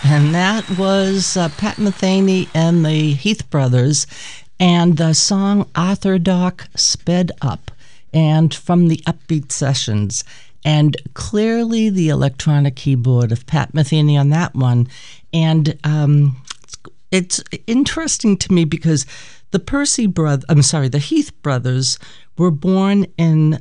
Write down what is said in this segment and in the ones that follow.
And that was Pat Metheny and the Heath Brothers, and the song Arthur Doc Sped Up, and from the Upbeat Sessions. And clearly the electronic keyboard of Pat Metheny on that one. And it's interesting to me because the Heath Brothers were born in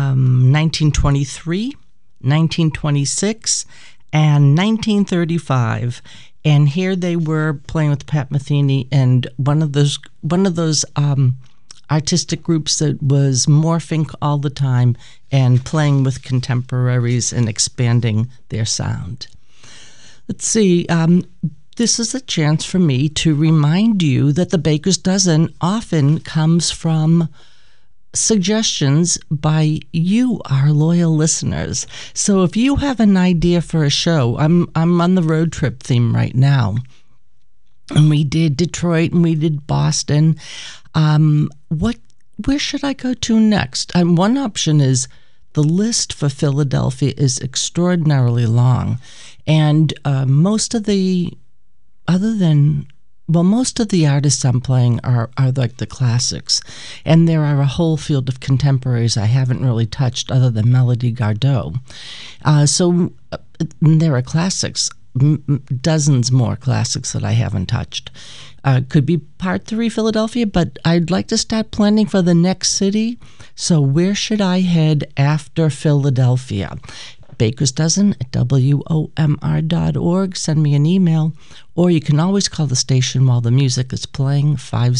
1923, 1926, and 1935, and here they were playing with Pat Metheny and one of those artistic groups that was morphing all the time and playing with contemporaries and expanding their sound. Let's see. This is a chance for me to remind you that the Baker's Dozen often comes from suggestions by you, our loyal listeners. So if you have an idea for a show, I'm on the road trip theme right now, and we did Detroit and we did Boston. Where should I go to next? One option is the list for Philadelphia is extraordinarily long, and most of the artists I'm playing are like the classics. And there are a whole field of contemporaries I haven't really touched other than Melody Gardot. So there are classics, dozens more classics that I haven't touched. Could be part 3 Philadelphia, but I'd like to start planning for the next city. So where should I head after Philadelphia? Baker's Dozen at WOMR.org. Send me an email, or you can always call the station while the music is playing,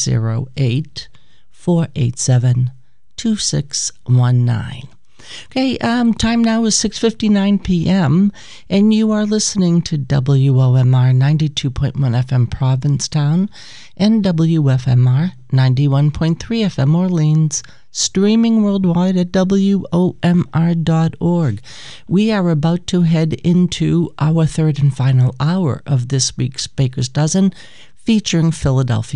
508-487-2619. Okay, time now is 6:59 p.m., and you are listening to WOMR 92.1 FM Provincetown and WFMR 91.3 FM Orleans, streaming worldwide at WOMR.org. We are about to head into our third and final hour of this week's Baker's Dozen, featuring Philadelphia